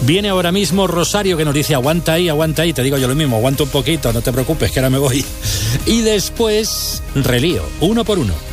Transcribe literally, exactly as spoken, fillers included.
Viene ahora mismo Rosario, que nos dice aguanta ahí, aguanta ahí. Te digo yo lo mismo, aguanta un poquito, no te preocupes, que ahora me voy. Y después, relío, uno por uno.